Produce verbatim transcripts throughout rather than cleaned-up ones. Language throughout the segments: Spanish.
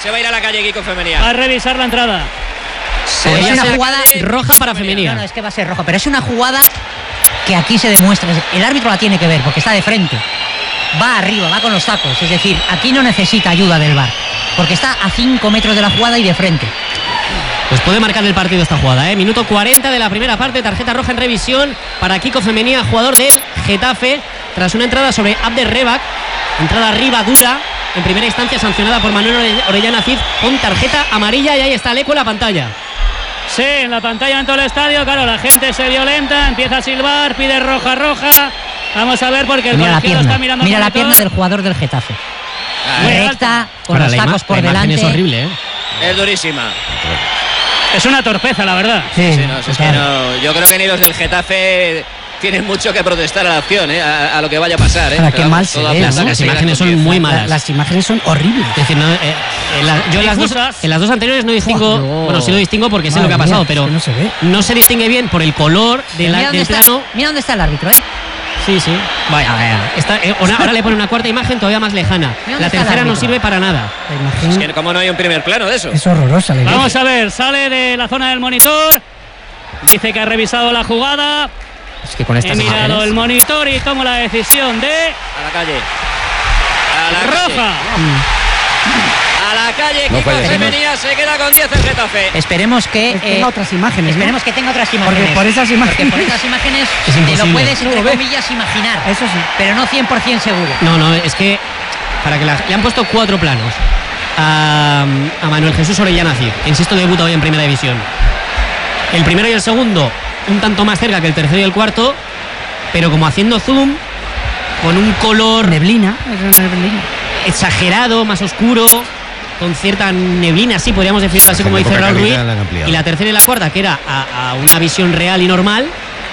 se va a ir a la calle Kiko Femenía. Va a revisar la entrada. Se es una jugada roja para Femenía. No, no, es que va a ser roja, pero es una jugada que aquí se demuestra. El árbitro la tiene que ver porque está de frente. Va arriba, va con los tacos. Es decir, aquí no necesita ayuda del V A R porque está a cinco metros de la jugada y de frente. Pues puede marcar el partido esta jugada, ¿eh? Minuto cuarenta de la primera parte, tarjeta roja en revisión para Kiko Femenía, jugador del Getafe, tras una entrada sobre Abder Rebak, entrada arriba dura, en primera instancia sancionada por Manuel Orellana Cid con tarjeta amarilla, y ahí está el eco en la pantalla. Sí, en la pantalla en todo el estadio, claro, la gente se violenta, empieza a silbar, pide roja, roja. Vamos a ver porque el colegiado está mirando. Mira la pierna del jugador del Getafe. Muy recta, con Ahora, los tacos por la delante. Es horrible, ¿eh? Es durísima. Es una torpeza, la verdad. Sí, sí, no, es que no, yo creo que ni los del Getafe tienen mucho que protestar a la acción, ¿eh? a, a lo que vaya a pasar. ¿eh? Ahora, qué mal se ve, las, ¿no? las imágenes son muy malas. La, las imágenes son horribles. Es decir, no, eh, en la, yo en las, dos, en las dos anteriores no distingo. Oh, no. Bueno, sí lo distingo porque sé lo que ha pasado, mía, pero no se, ve. no se distingue bien por el color de la, del está, plano. Mira dónde está el árbitro, ¿eh? Sí, sí. Vaya, vaya. Está, eh, ahora le pone una cuarta imagen todavía más lejana. La tercera no sirve para nada. Es que como no hay un primer plano de eso. Es horrorosa la Vamos a ver, sale de la zona del monitor. Dice que ha revisado la jugada. Es que con estas He mirado imágenes. el monitor y tomo la decisión de. A la calle. A la roja. Calle. A la calle, no Kiko Femenía se queda con diez el Getafe. Esperemos que eh, tenga otras imágenes. Esperemos ¿no? que tenga otras imágenes. Porque por esas imágenes, porque por esas imágenes es te lo puedes, entre comillas, imaginar. Eso sí. Pero no cien por ciento seguro. No, no, es que para que la, le han puesto cuatro planos a, a Manuel Jesús Orellana Cid. Insisto, debuta hoy en Primera División. El primero y el segundo un tanto más cerca que el tercero y el cuarto, pero como haciendo zoom, con un color neblina, neblina. exagerado, más oscuro, con cierta neblina, sí, podríamos decirlo así, como dice Raúl Ruiz. Y la tercera y la cuarta, que era a, a una visión real y normal,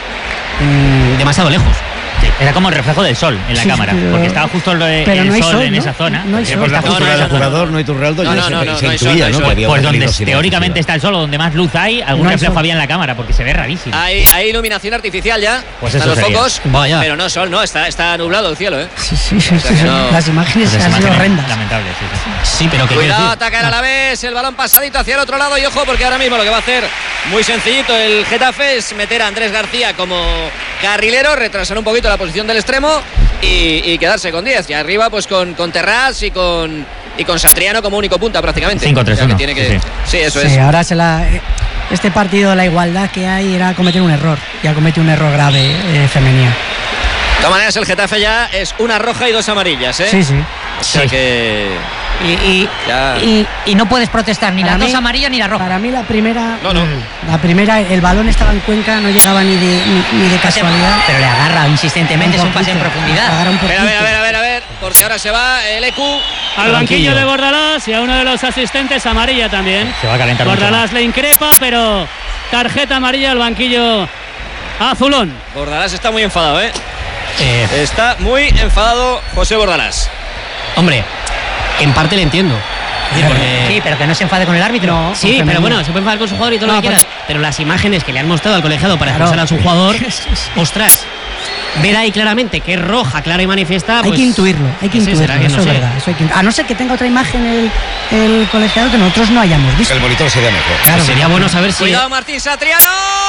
mmm, demasiado lejos. Sí, era como el reflejo del sol en la sí, cámara, pero, porque estaba justo el, el no sol, sol en ¿no? esa zona. No hay sol. Por la no, postura no, del no, jugador. no hay Turraldo, no, no, no, no, se no intuía, ¿no? Pues, pues donde teóricamente excesiva. está el sol, o donde más luz hay, algún no hay reflejo sol. había en la cámara, porque se ve rarísimo. Hay, hay iluminación artificial ya. Pues están eso los sería. focos. Vaya. Pero no sol, no, está, está nublado el cielo, ¿eh? Sí, sí, sí, O sea que sí. no- Las imágenes Pues han esa sido imagen horrendas. lamentable, sí, sí. Sí, pero que Cuidado, ataca el Alavés, el balón pasadito hacia el otro lado y ojo porque ahora mismo lo que va a hacer muy sencillito el Getafe es meter a Andrés García como carrilero, retrasar un poquito la posición del extremo y, y quedarse con diez. Y arriba pues con, con Terrás y con y con Satriano como único punta prácticamente. cinco tres O sea, que uno, tiene que, sí, sí, sí. eso Sí, es. ahora se la, este partido, la igualdad que hay era cometer un error. Ya comete un error grave eh, Femenía. De todas maneras el Getafe ya es una roja y dos amarillas, ¿eh? Sí, sí. O sea Sí. que Y, y, Ya. y, y no puedes protestar ni Para las mí- dos amarillas ni la roja. Para mí la primera, No, no. la primera, el balón estaba en Cuenca, no llegaba ni de, ni, ni de casualidad. Pero le agarra insistentemente, es un pase en poquito, profundidad. agarra un a ver, a ver, a poquito. ver, a ver, a ver, porque ahora se va el E Q Al banquillo de Bordalás y a uno de los asistentes amarilla también. Se va a calentar mucho Bordalás más. le increpa, pero tarjeta amarilla al banquillo azulón. Bordalás está muy enfadado, ¿eh? Eh, Está muy enfadado José Bordalás. hombre, en parte le entiendo. Es decir, porque- Sí, pero que no se enfade con el árbitro. No. Sí, Femenino. pero bueno, se puede enfadar con su jugador y todo No, lo que quieras. Pero las imágenes que le han mostrado al colegiado para Claro. expulsar a su jugador, ostras, ver ahí claramente que es roja, clara y manifiesta. Hay Pues, que intuirlo, hay que no sé, intuirlo, será que eso no es sé. verdad. Eso hay que, a no ser que tenga otra imagen el, el colegiado que nosotros no hayamos visto. El monitor sería mejor. Claro. Pues sería bueno saber si. Cuidado Martín Satriano.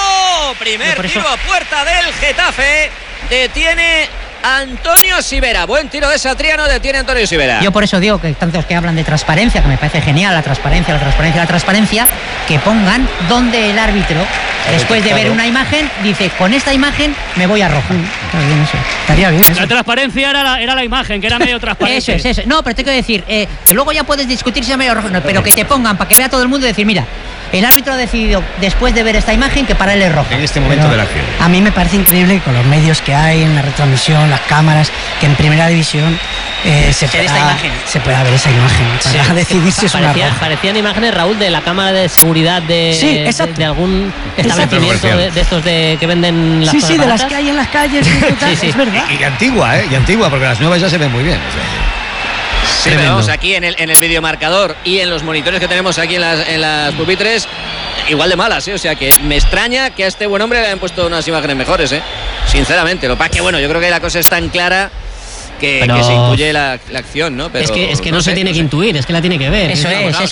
Primer Pero por eso- tiro a puerta del Getafe. Detiene Antonio Sivera. Buen tiro de Satriano, detiene Antonio Sivera. Yo por eso digo que tantos que hablan de transparencia, que me parece genial, la transparencia, la transparencia, la transparencia, que pongan donde el árbitro, después de ver una imagen, dice, con esta imagen me voy a roja. Está bien eso. Estaría bien eso. La transparencia era la, era la imagen, que era medio transparente. Eso es, eso. No, pero te quiero decir, eh, que luego ya puedes discutir si es medio rojo, no, pero que te pongan para que vea todo el mundo y decir, mira, el árbitro ha decidido, después de ver esta imagen, que para él es roja. En este momento Pero de la acción. a mí me parece increíble que con los medios que hay en la retransmisión, las cámaras, que en primera división eh, se, Se ve pueda, esta imagen. se pueda ver esa imagen para Sí, decidir si es una parecía- roja. parecían imágenes, Raúl, de la cámara de seguridad de, Sí, de, exacto. de algún Exacto. establecimiento de, de estos de que venden las Sí, cosas sí, de las baratas. que hay en las calles, y tal, Sí, sí. es verdad. Y, y antigua, ¿eh? Y antigua, porque las nuevas ya se ven muy bien. O sea, Sí, pero vamos, aquí en el, en el videomarcador y en los monitores que tenemos aquí en las, en las pupitres, igual de malas, ¿eh? O sea que me extraña que a este buen hombre le hayan puesto unas imágenes mejores, ¿eh? Sinceramente. Lo que pasa es que, bueno, yo creo que la cosa es tan clara que, Pero- que se intuye la, la acción, ¿no? Pero, es que, es que no, sé, se tiene no que sé. intuir, es que la tiene que ver. Eso Es- es, vamos, es